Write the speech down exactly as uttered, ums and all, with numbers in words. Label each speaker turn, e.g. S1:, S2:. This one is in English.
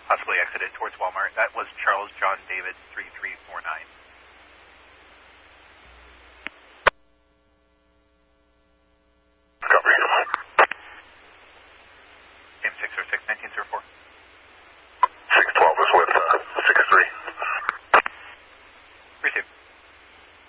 S1: possibly exited towards Walmart. That was Charles John David three three